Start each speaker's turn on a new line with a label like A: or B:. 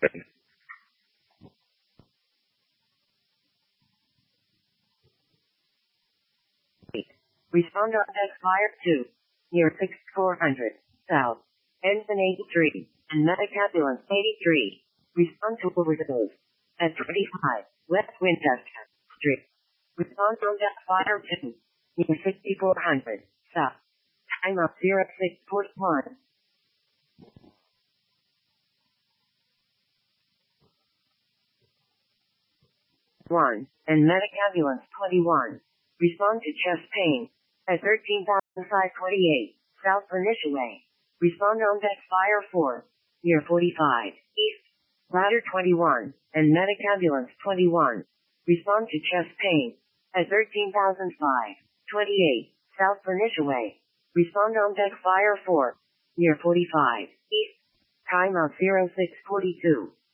A: Respond on deck fire 2. Near 6400. South. Ensign 83. And medic ambulance 83. Respond to overdose. At 25. West Winchester Street. Respond on deck fire 2. Near 6400. South. Time up 0641. 1. And medic ambulance 21. Respond to chest pain. At 13,528. South Bernicia Way. Respond on deck fire 4. Near 45. East. Ladder 21. And medic ambulance 21. Respond to chest pain. At 13,528. South Bernicia Way. Respond on deck fire 4. Near 45. East. Time of 0642.